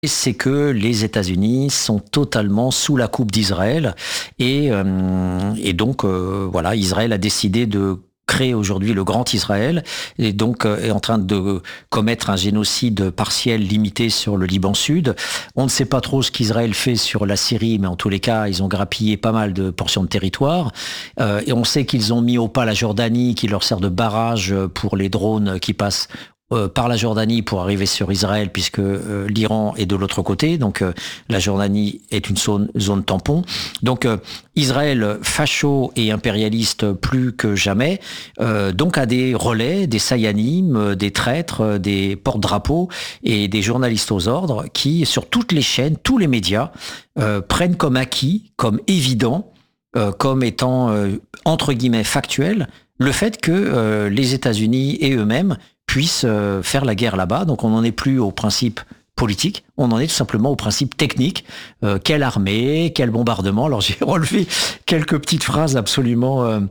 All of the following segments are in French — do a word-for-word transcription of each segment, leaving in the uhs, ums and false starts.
c'est que les États-Unis sont totalement sous la coupe d'Israël et, euh, et donc euh, voilà, Israël a décidé de créer aujourd'hui le Grand Israël et donc euh, est en train de commettre un génocide partiel limité sur le Liban Sud. On ne sait pas trop ce qu'Israël fait sur la Syrie, mais en tous les cas, ils ont grappillé pas mal de portions de territoire. Euh, et on sait qu'ils ont mis au pas la Jordanie, qui leur sert de barrage pour les drones qui passent Euh, par la Jordanie pour arriver sur Israël, puisque euh, l'Iran est de l'autre côté, donc euh, la Jordanie est une zone, zone tampon. Donc euh, Israël, facho et impérialiste plus que jamais, euh, donc a des relais, des sayanimes, des traîtres, des porte-drapeaux et des journalistes aux ordres qui, sur toutes les chaînes, tous les médias, euh, prennent comme acquis, comme évident, euh, comme étant, euh, entre guillemets, factuel, le fait que euh, les États-Unis et eux-mêmes puissent euh, faire la guerre là-bas. Donc on n'en est plus au principe politique, on en est tout simplement au principe technique. Euh, quelle armée, quel bombardement. Alors j'ai relevé quelques petites phrases absolument... Euh,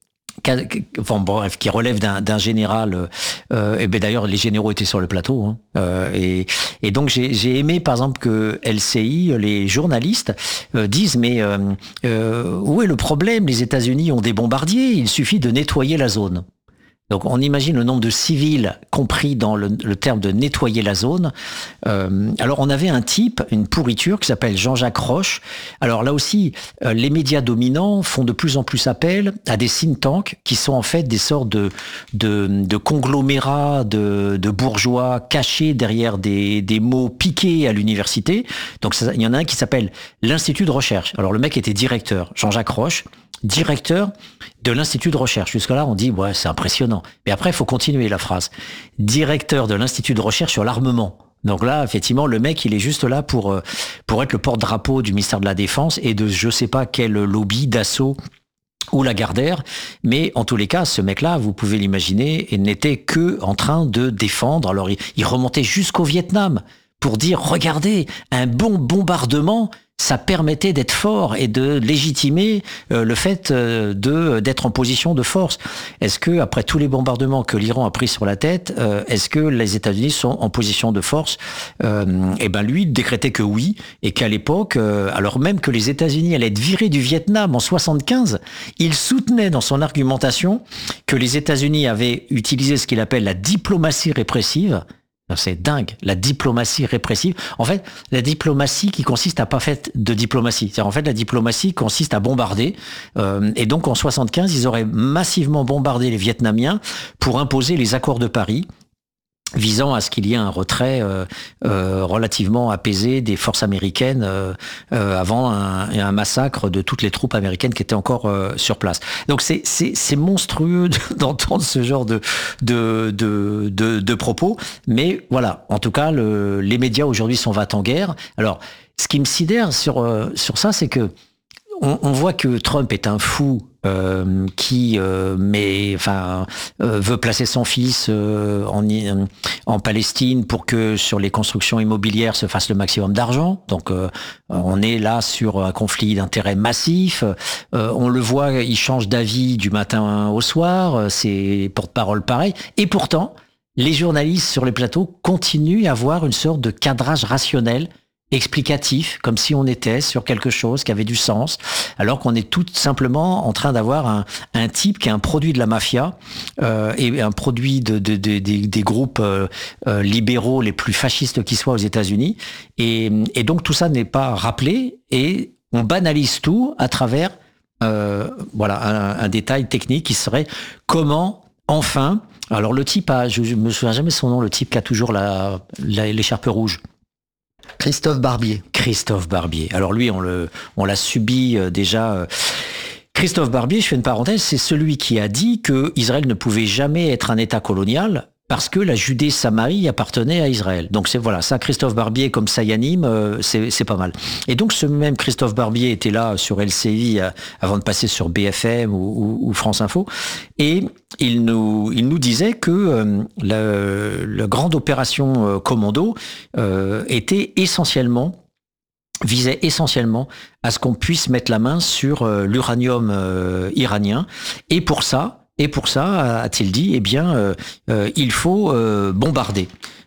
Enfin, bref, qui relève d'un, d'un général. Euh, et ben d'ailleurs, les généraux étaient sur le plateau. Hein, euh, et, et donc, j'ai, j'ai aimé, par exemple, que L C I, les journalistes, euh, disent mais euh, euh, où est le problème? Les États-Unis ont des bombardiers, il suffit de nettoyer la zone. Donc on imagine le nombre de civils compris dans le, le terme de nettoyer la zone. Euh, alors on avait un type, une pourriture qui s'appelle Jean-Jacques Roche. Alors là aussi, euh, les médias dominants font de plus en plus appel à des think tanks qui sont en fait des sortes de, de, de conglomérats de, de bourgeois cachés derrière des, des mots piqués à l'université. Donc ça, il y en a un qui s'appelle l'Institut de recherche. Alors le mec était directeur, Jean-Jacques Roche, directeur de l'Institut de recherche. Jusque-là, on dit, ouais, c'est impressionnant. Mais après, il faut continuer la phrase. Directeur de l'Institut de recherche sur l'armement. Donc là, effectivement, le mec, il est juste là pour, pour être le porte-drapeau du ministère de la Défense et de je sais pas quel lobby, Dassault ou Lagardère. Mais en tous les cas, ce mec-là, vous pouvez l'imaginer, il n'était que en train de défendre. Alors, il, il remontait jusqu'au Vietnam pour dire, regardez, un bon bombardement, ça permettait d'être fort et de légitimer euh, le fait euh, de d'être en position de force. Est-ce que après tous les bombardements que l'Iran a pris sur la tête, euh, est-ce que les États-Unis sont en position de force? euh, Et ben lui décrétait que oui, et qu'à l'époque, euh, alors même que les États-Unis allaient être virés du Vietnam en soixante-quinze, il soutenait dans son argumentation que les États-Unis avaient utilisé ce qu'il appelle la diplomatie répressive. C'est dingue, la diplomatie répressive. En fait, la diplomatie qui consiste à pas faire de diplomatie. C'est-à-dire, en fait, la diplomatie consiste à bombarder. Euh, et donc, en soixante-quinze, ils auraient massivement bombardé les Vietnamiens pour imposer les accords de Paris, visant à ce qu'il y ait un retrait euh, euh, relativement apaisé des forces américaines euh, euh, avant un, un massacre de toutes les troupes américaines qui étaient encore euh, sur place. Donc c'est, c'est, c'est monstrueux d'entendre ce genre de, de, de, de, de propos, mais voilà, en tout cas, le, les médias aujourd'hui sont va-t-en-guerre. Alors, ce qui me sidère sur, euh, sur ça, c'est que on, on voit que Trump est un fou Euh, qui euh, met, enfin, euh, veut placer son fils euh, en, en Palestine pour que sur les constructions immobilières se fasse le maximum d'argent. Donc, euh, on est là sur un conflit d'intérêts massif. Euh, on le voit, il change d'avis du matin au soir. C'est porte-parole pareil. Et pourtant, les journalistes sur les plateaux continuent à avoir une sorte de cadrage rationnel, explicatif, comme si on était sur quelque chose qui avait du sens, alors qu'on est tout simplement en train d'avoir un, un type qui est un produit de la mafia euh, et un produit de, de, de, de des groupes euh, euh, libéraux les plus fascistes qui soient aux États-Unis. Et, et donc tout ça n'est pas rappelé et on banalise tout à travers euh, voilà un, un détail technique qui serait comment enfin. Alors le type a, je, je me souviens jamais son nom, le type qui a toujours la, la l'écharpe rouge. Christophe Barbier. Christophe Barbier. Alors lui, on le, on l'a subi euh, déjà. Euh. Christophe Barbier, je fais une parenthèse, c'est celui qui a dit que Israël ne pouvait jamais être un État colonial parce que la Judée-Samarie appartenait à Israël. Donc c'est voilà, ça, Christophe Barbier comme Sayanim, euh, c'est, c'est pas mal. Et donc ce même Christophe Barbier était là sur L C I euh, avant de passer sur B F M ou, ou, ou France Info, et il nous, il nous disait que euh, la, la grande opération euh, Commando euh, était essentiellement visait essentiellement à ce qu'on puisse mettre la main sur euh, l'uranium euh, iranien, et pour ça. Et pour ça, a-t-il dit, eh bien, euh, euh, il faut euh, bombarder.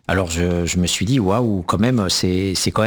Alors je, je me suis dit, waouh, quand même, c'est c'est quand